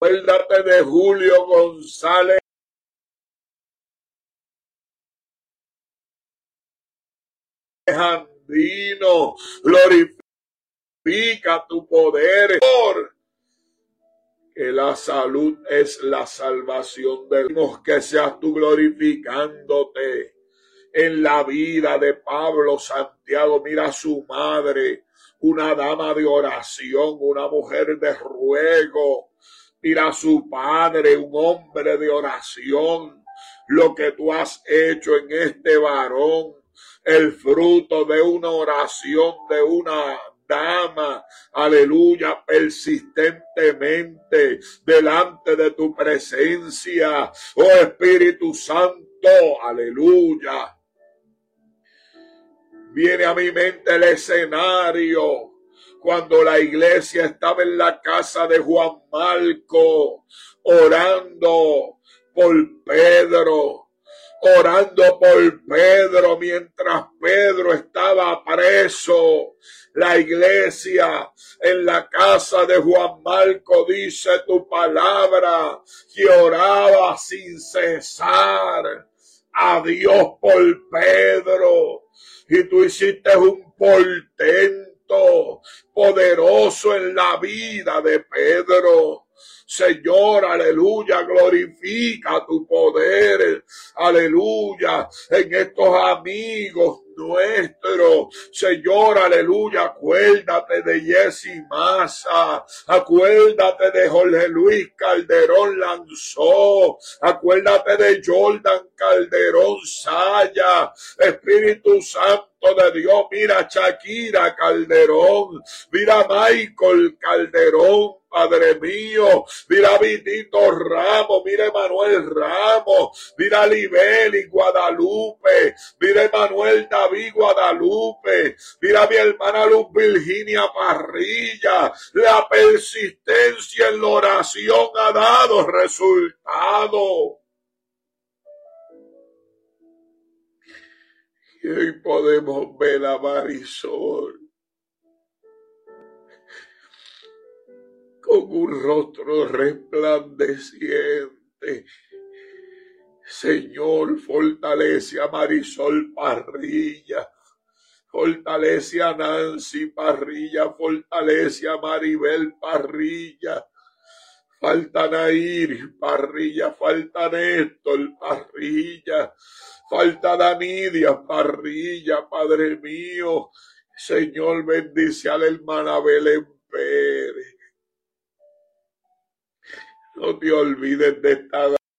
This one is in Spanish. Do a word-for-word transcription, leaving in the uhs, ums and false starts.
Acuérdate de Julio González Andino. Glorifica tu poder, que la salud es la salvación del mundo. Que seas tú glorificándote en la vida de Pablo Santiago. Mira a su madre, una dama de oración, una mujer de ruego. Mira a su padre, un hombre de oración. Lo que tú has hecho en este varón, el fruto de una oración de una dama, aleluya, persistentemente delante de tu presencia, oh Espíritu Santo, aleluya. Viene a mi mente el escenario cuando la iglesia estaba en la casa de Juan Marco, orando por Pedro, orando por Pedro mientras Pedro estaba preso. La iglesia en la casa de Juan Marco dice tu palabra que oraba sin cesar a Dios por Pedro. Y tú hiciste un portento poderoso en la vida de Pedro. Señor, aleluya, glorifica tu poder, aleluya, en estos amigos nuestros. Señor, aleluya, acuérdate de Jessy Massa, acuérdate de Jorge Luis Calderón Lanzó, acuérdate de Jordan Calderón Saya, Espíritu Santo de Dios, mira Shakira Calderón, mira Michael Calderón, Padre mío, mira Vitito Ramos, mira Emanuel Ramos, mira Libeli Guadalupe, mira Emanuel David Guadalupe, mira mi hermana Luz Virginia Parrilla. La persistencia en la oración ha dado resultado. Y hoy podemos ver a Marisol con un rostro resplandeciente. Señor, fortalece a Marisol Parrilla, fortalece a Nancy Parrilla, fortalece a Maribel Parrilla, falta Nair Parrilla, falta Néstor Parrilla, falta Danidia Parrilla, Padre mío. Señor, bendice a la hermana Belén Pérez. No te olvides de esta